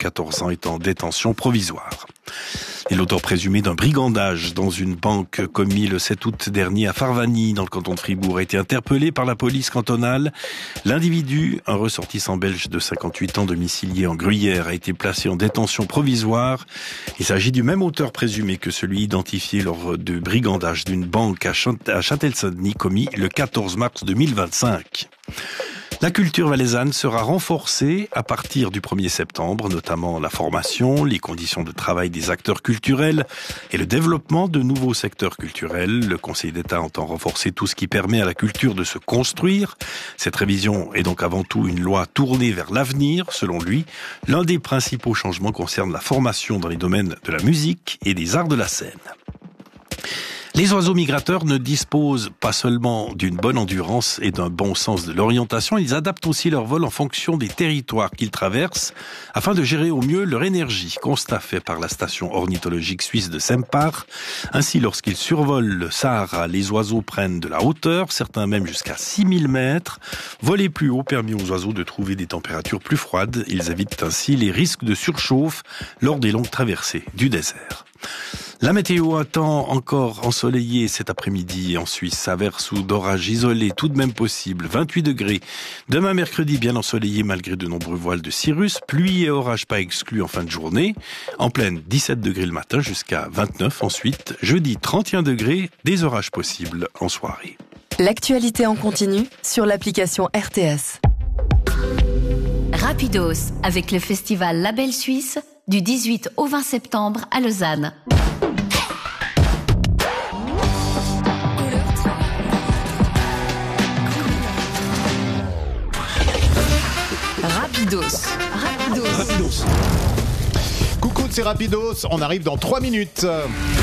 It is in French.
14 ans, est en détention provisoire. Et l'auteur présumé d'un brigandage dans une banque commis le 7 août dernier à Farvagny, dans le canton de Fribourg, a été interpellé par la police cantonale. L'individu, un ressortissant belge de 58 ans domicilié en Gruyère, a été placé en détention provisoire. Il s'agit du même auteur présumé que celui identifié lors du brigandage d'une banque à Châtel-Saint-Denis commis le 14 mars 2025. La culture valaisanne sera renforcée à partir du 1er septembre, notamment la formation, les conditions de travail des acteurs culturels et le développement de nouveaux secteurs culturels. Le Conseil d'État entend renforcer tout ce qui permet à la culture de se construire. Cette révision est donc avant tout une loi tournée vers l'avenir, selon lui. L'un des principaux changements concerne la formation dans les domaines de la musique et des arts de la scène. Les oiseaux migrateurs ne disposent pas seulement d'une bonne endurance et d'un bon sens de l'orientation, ils adaptent aussi leur vol en fonction des territoires qu'ils traversent afin de gérer au mieux leur énergie. Constat fait par la station ornithologique suisse de Sempach. Ainsi, lorsqu'ils survolent le Sahara, les oiseaux prennent de la hauteur, certains même jusqu'à 6000 mètres. Voler plus haut permet aux oiseaux de trouver des températures plus froides. Ils évitent ainsi les risques de surchauffe lors des longues traversées du désert. La météo, un temps encore ensoleillé cet après-midi en Suisse, averses ou d'orages isolés tout de même possible, 28 degrés. Demain mercredi, bien ensoleillé malgré de nombreux voiles de cirrus, pluie et orages pas exclus en fin de journée. En pleine, 17 degrés le matin jusqu'à 29 ensuite. Jeudi, 31 degrés, des orages possibles en soirée. L'actualité en continu sur l'application RTS. Rapidos avec le festival Label Suisse du 18 au 20 septembre à Lausanne. Rapidos. Coucou, c'est Rapidos. On arrive dans 3 minutes.